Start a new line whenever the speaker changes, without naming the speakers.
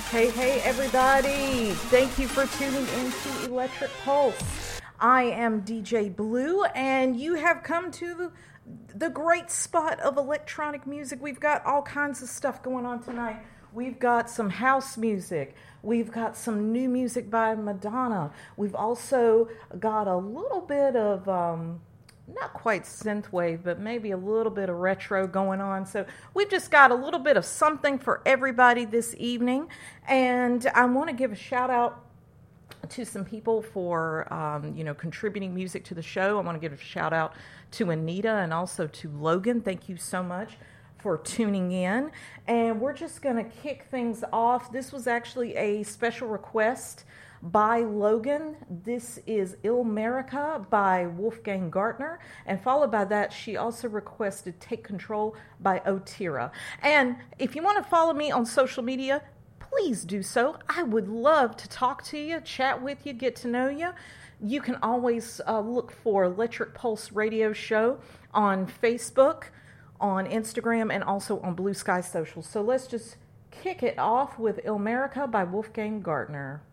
Hey, everybody. Thank you for tuning into Electric Pulse. I am DJ Blue, and you have come to the great spot of electronic music. We've got all kinds of stuff going on tonight. We've got some house music. We've got some new music by Madonna. We've also got a little bit of not quite synthwave, but maybe a little bit of retro going on. So we've just got a little bit of something for everybody this evening. And I want to give a shout out to some people for, contributing music to the show. I want to give a shout out to Anita and also to Logan. Thank you so much for tuning in. And we're just going to kick things off. This was actually a special request by Logan. This is Illmerica by Wolfgang Gartner, and followed by that she also requested Take Control by Otira. And if you want to follow me on social media, please do so. I would love to talk to you, chat with you, get to know you. You can always look for Electric Pulse Radio Show on Facebook, on Instagram, and also on Blue Sky Social. So let's just kick it off with Illmerica by Wolfgang Gartner.